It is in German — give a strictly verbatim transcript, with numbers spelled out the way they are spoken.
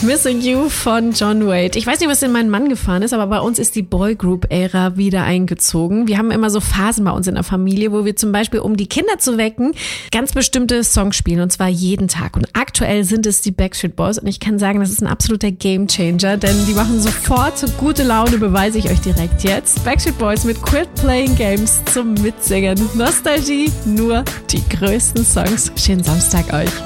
Missing You von John Wade. Ich weiß nicht, was in meinen Mann gefahren ist, aber bei uns ist die Boygroup-Ära wieder eingezogen. Wir haben immer so Phasen bei uns in der Familie, wo wir zum Beispiel, um die Kinder zu wecken, ganz bestimmte Songs spielen, und zwar jeden Tag. Und aktuell sind es die Backstreet Boys und ich kann sagen, das ist ein absoluter Gamechanger, denn die machen sofort so gute Laune, beweise ich euch direkt jetzt. Backstreet Boys mit Quit Playing Games zum Mitsingen. Nostalgie, nur die größten Songs. Schönen Samstag euch.